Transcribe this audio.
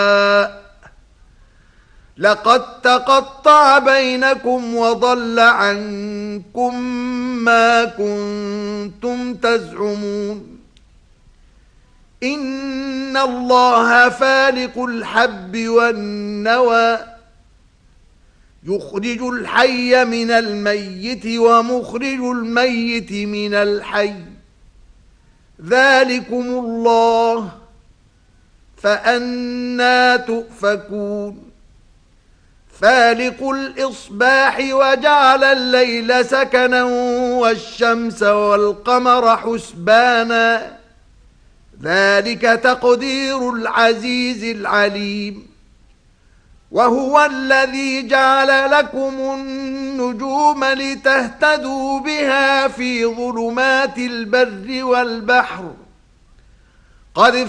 لقد تقطع بينكم وضل عنكم ما كنتم تزعمون إن الله فالق الحب والنوى يخرج الحي من الميت ومخرج الميت من الحي ذلكم الله فأنى تؤفكون فالق الإصباح وجعل الليل سكنا والشمس والقمر حسبانا ذلك تقدير العزيز العليم وهو الذي جعل لكم النجوم لتهتدوا بها في ظلمات البر والبحر قد